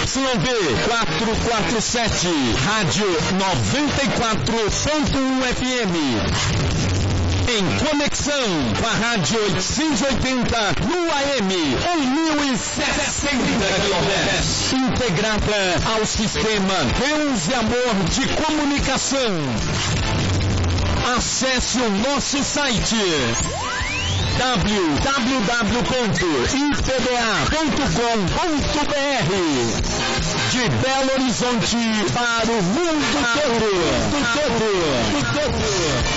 ZYV 447, Rádio 94.1 FM. Em conexão com a Rádio 880 no AM 1060 kHz. Integrada ao sistema Deus e Amor de Comunicação. Acesse o nosso site www.ipba.com.br. De Belo Horizonte para o mundo todo.